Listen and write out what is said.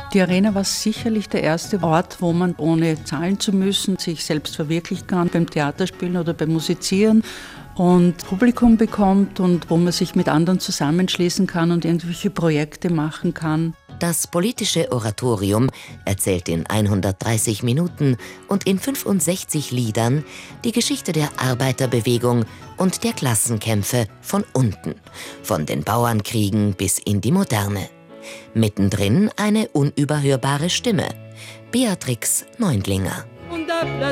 Die Arena war sicherlich der erste Ort, wo man ohne zahlen zu müssen sich selbst verwirklichen kann, beim Theaterspielen oder beim Musizieren und Publikum bekommt und wo man sich mit anderen zusammenschließen kann und irgendwelche Projekte machen kann. Das politische Oratorium erzählt in 130 Minuten und in 65 Liedern die Geschichte der Arbeiterbewegung und der Klassenkämpfe von unten, von den Bauernkriegen bis in die Moderne. Mittendrin eine unüberhörbare Stimme, Beatrix Neundlinger.